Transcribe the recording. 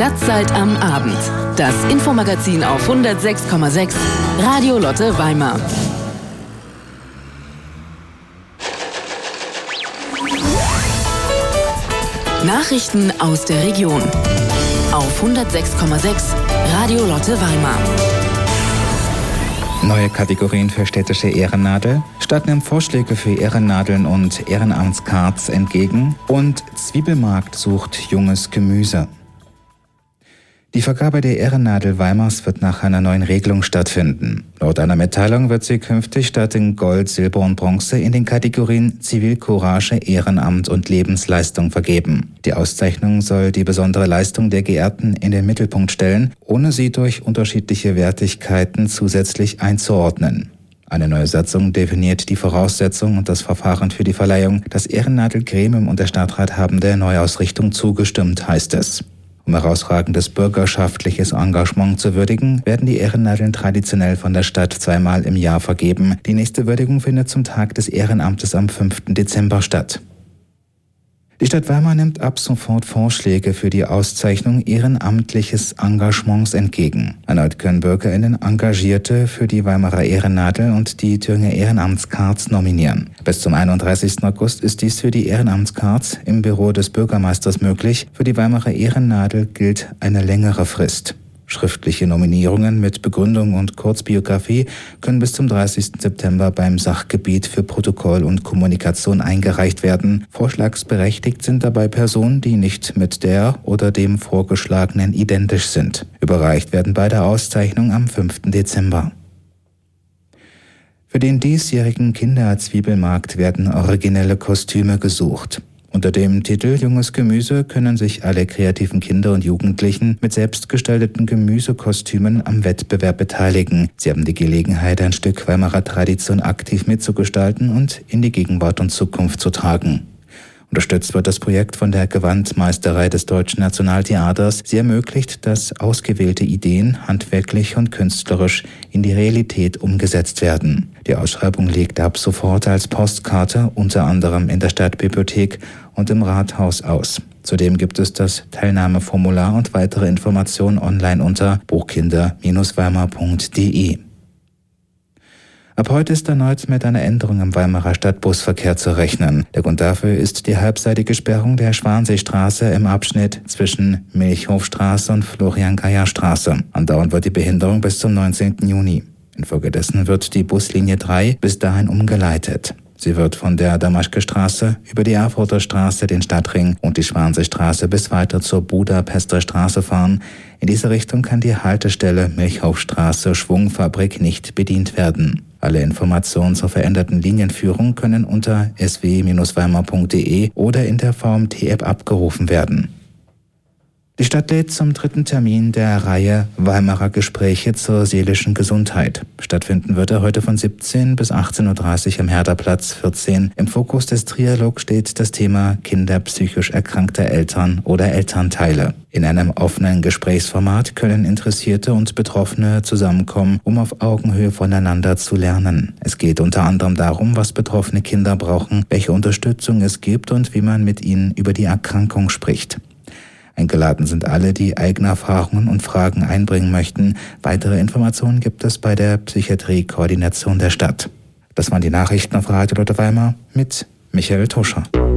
Stadtzeit am Abend. Das Infomagazin auf 106,6 Radio Lotte Weimar. Nachrichten aus der Region auf 106,6 Radio Lotte Weimar. Neue Kategorien für städtische Ehrennadel. Stadt nimmt Vorschläge für Ehrennadeln und Ehrenamtscards entgegen. Und Zwiebelmarkt sucht junges Gemüse. Die Vergabe der Ehrennadel Weimars wird nach einer neuen Regelung stattfinden. Laut einer Mitteilung wird sie künftig statt in Gold, Silber und Bronze in den Kategorien Zivilcourage, Ehrenamt und Lebensleistung vergeben. Die Auszeichnung soll die besondere Leistung der Geehrten in den Mittelpunkt stellen, ohne sie durch unterschiedliche Wertigkeiten zusätzlich einzuordnen. Eine neue Satzung definiert die Voraussetzungen und das Verfahren für die Verleihung. Das Ehrennadelgremium und der Stadtrat haben der Neuausrichtung zugestimmt, heißt es. Um herausragendes bürgerschaftliches Engagement zu würdigen, werden die Ehrennadeln traditionell von der Stadt zweimal im Jahr vergeben. Die nächste Würdigung findet zum Tag des Ehrenamtes am 5. Dezember statt. Die Stadt Weimar nimmt ab sofort Vorschläge für die Auszeichnung ehrenamtliches Engagements entgegen. Erneut können BürgerInnen Engagierte für die Weimarer Ehrennadel und die Thüringer Ehrenamtscards nominieren. Bis zum 31. August ist dies für die Ehrenamtscards im Büro des Bürgermeisters möglich. Für die Weimarer Ehrennadel gilt eine längere Frist. Schriftliche Nominierungen mit Begründung und Kurzbiografie können bis zum 30. September beim Sachgebiet für Protokoll und Kommunikation eingereicht werden. Vorschlagsberechtigt sind dabei Personen, die nicht mit der oder dem Vorgeschlagenen identisch sind. Überreicht werden bei der Auszeichnung am 5. Dezember. Für den diesjährigen Kinderzwiebelmarkt werden originelle Kostüme gesucht. Unter dem Titel Junges Gemüse können sich alle kreativen Kinder und Jugendlichen mit selbstgestalteten Gemüsekostümen am Wettbewerb beteiligen. Sie haben die Gelegenheit, ein Stück Weimarer Tradition aktiv mitzugestalten und in die Gegenwart und Zukunft zu tragen. Unterstützt wird das Projekt von der Gewandmeisterei des Deutschen Nationaltheaters. Sie ermöglicht, dass ausgewählte Ideen handwerklich und künstlerisch in die Realität umgesetzt werden. Die Ausschreibung legt ab sofort als Postkarte unter anderem in der Stadtbibliothek und im Rathaus aus. Zudem gibt es das Teilnahmeformular und weitere Informationen online unter buchkinder-weimar.de. Ab heute ist erneut mit einer Änderung im Weimarer Stadtbusverkehr zu rechnen. Der Grund dafür ist die halbseitige Sperrung der Schwanseestraße im Abschnitt zwischen Milchhofstraße und Florian-Geyer-Straße. Andauernd wird die Behinderung bis zum 19. Juni. Infolgedessen wird die Buslinie 3 bis dahin umgeleitet. Sie wird von der Damaschke-Straße über die Erfurter Straße, den Stadtring und die Schwanseestraße bis weiter zur Budapester Straße fahren. In diese Richtung kann die Haltestelle Milchhofstraße Schwungfabrik nicht bedient werden. Alle Informationen zur veränderten Linienführung können unter sw-weimar.de oder in der VMT-App abgerufen werden. Die Stadt lädt zum 3. Termin der Reihe Weimarer Gespräche zur seelischen Gesundheit. Stattfinden wird er heute von 17 bis 18.30 Uhr am Herderplatz 14. Im Fokus des Trialogs steht das Thema Kinder psychisch erkrankter Eltern oder Elternteile. In einem offenen Gesprächsformat können Interessierte und Betroffene zusammenkommen, um auf Augenhöhe voneinander zu lernen. Es geht unter anderem darum, was betroffene Kinder brauchen, welche Unterstützung es gibt und wie man mit ihnen über die Erkrankung spricht. Eingeladen sind alle, die eigene Erfahrungen und Fragen einbringen möchten. Weitere Informationen gibt es bei der Psychiatrie-Koordination der Stadt. Das waren die Nachrichten auf Radio Lotte Weimar mit Michael Tuscher.